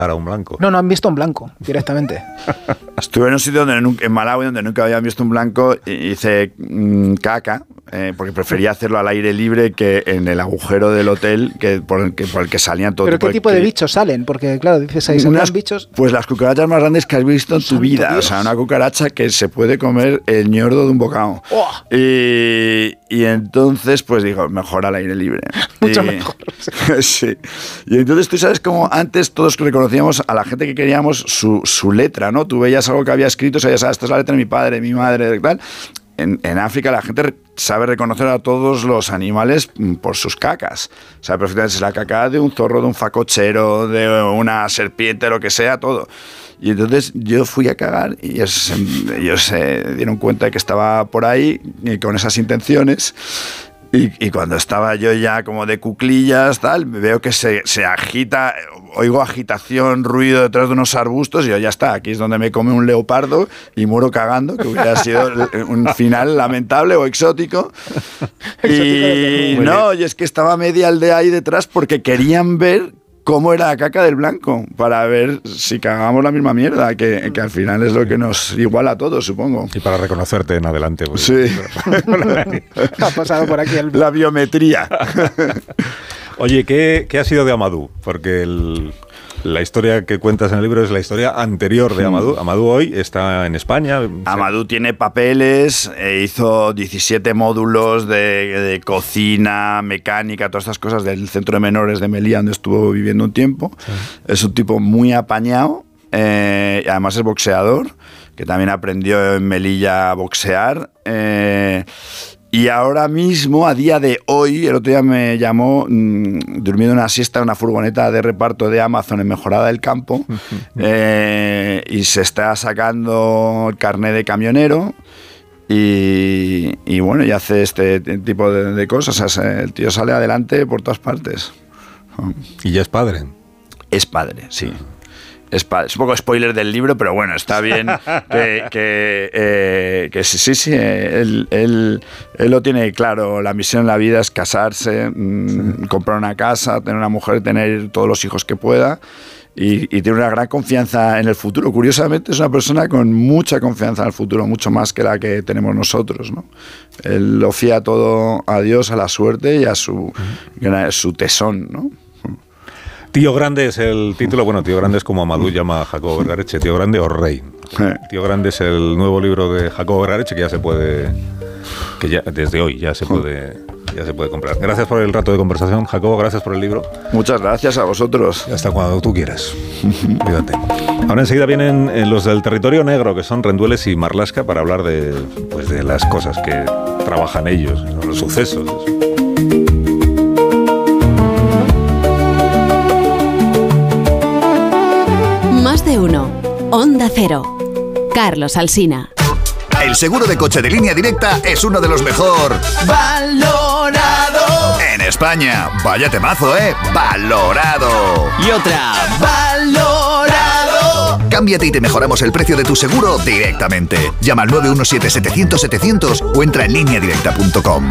a un blanco. No han visto un blanco directamente. Estuve en un sitio en Malawi donde nunca habían visto un blanco y hice caca, porque prefería hacerlo al aire libre que en el agujero del hotel por el que salían todo. ¿Pero qué tipo de bichos salen? Porque claro, dices ahí, ¿salen bichos? Pues las cucarachas más grandes que has visto en tu vida. Dios. O sea, una cucaracha que se puede comer el ñordo de un bocado. Oh. Y entonces, pues digo, mejor al aire libre. Mucho mejor. Sí. Y entonces tú sabes cómo antes todos reconocíamos a la gente que queríamos su letra, ¿no? Tú veías algo que había escrito, sabías, esta es la letra de mi padre, de mi madre, de tal. En África la gente sabe reconocer a todos los animales por sus cacas. Sabe perfectamente si es la caca de un zorro, de un facochero, de una serpiente, lo que sea, todo. Y entonces yo fui a cagar y ellos se dieron cuenta de que estaba por ahí y con esas intenciones. Y cuando estaba yo ya como de cuclillas, tal, veo que se agita, oigo agitación, ruido detrás de unos arbustos y yo, ya está, aquí es donde me come un leopardo y muero cagando, que hubiera sido un final lamentable o exótico. Y no, y es que estaba media aldea ahí detrás porque querían ver cómo era la caca del blanco, para ver si cagamos la misma mierda, que al final es lo que nos iguala a todos, supongo. Y para reconocerte en adelante. Pues. Sí. Ha pasado por aquí la biometría. Oye, ¿qué ha sido de Amadou? Porque la historia que cuentas en el libro es la historia anterior de Amadou. Amadou hoy está en España. Amadou tiene papeles, hizo 17 módulos de cocina, mecánica, todas estas cosas del centro de menores de Melilla, donde estuvo viviendo un tiempo. Sí. Es un tipo muy apañado, y además es boxeador, que también aprendió en Melilla a boxear. Y ahora mismo, a día de hoy, el otro día me llamó durmiendo una siesta en una furgoneta de reparto de Amazon en Mejorada del Campo, y se está sacando el carnet de camionero y bueno, y hace este tipo de cosas. O sea, el tío sale adelante por todas partes. ¿Y ya es padre? Es padre, sí. Es un poco spoiler del libro, pero bueno, está bien que sí, él lo tiene claro. La misión en la vida es casarse, comprar una casa, tener una mujer, tener todos los hijos que pueda y tiene una gran confianza en el futuro. Curiosamente es una persona con mucha confianza en el futuro, mucho más que la que tenemos nosotros, ¿no? Él lo fía todo a Dios, a la suerte y a su tesón, ¿no? Tío Grande es el título. Bueno, Tío Grande es como Amadou llama a Jacobo Vergareche, Tío Grande o Rey. Tío Grande es el nuevo libro de Jacobo Vergareche que ya se puede, que ya desde hoy ya se puede comprar. Gracias por el rato de conversación, Jacobo, gracias por el libro. Muchas gracias a vosotros. Y hasta cuando tú quieras. Cuídate. Ahora enseguida vienen los del territorio negro, que son Rendueles y Marlaska, para hablar de las cosas que trabajan ellos, los sucesos. Más de uno. Onda Cero. Carlos Alsina. El seguro de coche de Línea Directa es uno de los mejor valorado en España. Vaya temazo, ¿eh? Valorado. Y otra. Valorado. Cámbiate y te mejoramos el precio de tu seguro directamente. Llama al 917-700-700 o entra en lineadirecta.com.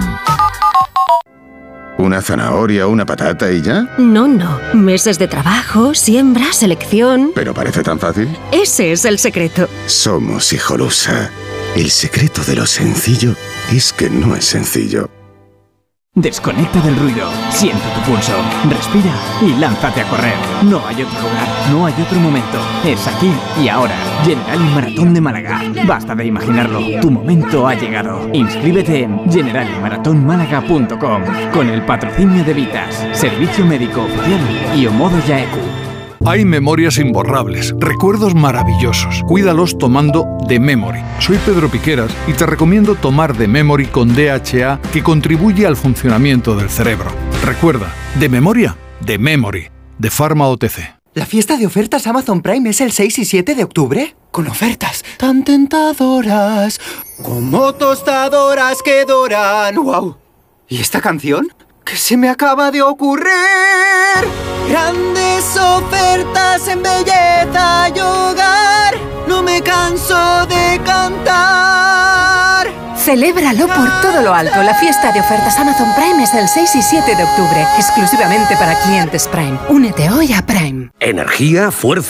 ¿Una zanahoria, una patata y ya? No. Meses de trabajo, siembra, selección... ¿Pero parece tan fácil? Ese es el secreto. Somos Hijolusa. El secreto de lo sencillo es que no es sencillo. Desconecta del ruido, siente tu pulso, respira y lánzate a correr. No hay otro lugar, no hay otro momento. Es aquí y ahora. General Maratón de Málaga. Basta de imaginarlo, tu momento ha llegado. Inscríbete en generalmaratonmálaga.com con el patrocinio de Vitas, Servicio Médico Oficial y Omodo Yaeku. Hay memorias imborrables, recuerdos maravillosos. Cuídalos tomando The Memory. Soy Pedro Piqueras y te recomiendo tomar The Memory con DHA, que contribuye al funcionamiento del cerebro. Recuerda, de memoria, The Memory, de Pharma OTC. ¿La fiesta de ofertas Amazon Prime es el 6 y 7 de octubre? Con ofertas tan tentadoras, como tostadoras que doran. ¡Wow! ¿Y esta canción? ¿Qué se me acaba de ocurrir? Grandes ofertas en belleza y hogar, no me canso de cantar. Celébralo por todo lo alto. La fiesta de ofertas Amazon Prime es el 6 y 7 de octubre, exclusivamente para clientes Prime. Únete hoy a Prime. Energía, fuerza